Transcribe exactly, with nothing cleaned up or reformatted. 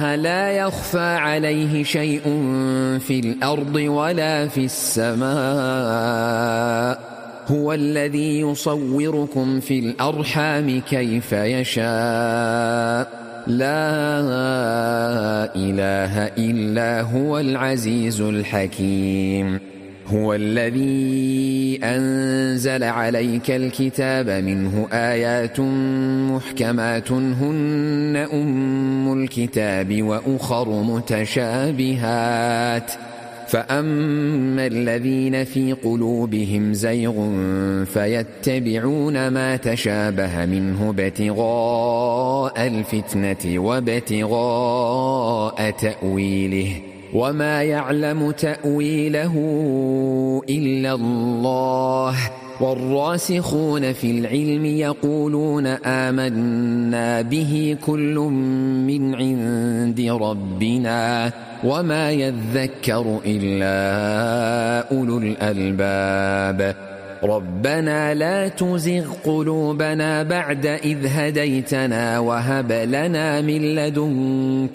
لا يخفى عليه شيء في الأرض ولا في السماء هو الذي يصوركم في الأرحام كيف يشاء لا إله إلا هو العزيز الحكيم هو الذي أنزل عليك الكتاب منه آيات محكمات هن أم الكتاب وأخر متشابهات فأما الذين في قلوبهم زيغ فيتبعون ما تشابه منه ابتغاء الفتنة وابتغاء تأويله وما يعلم تأويله إلا الله والراسخون في العلم يقولون آمنا به كل من عند ربنا وما يذكر إلا أولو الألباب ربنا لا تزغ قلوبنا بعد إذ هديتنا وهب لنا من لدنك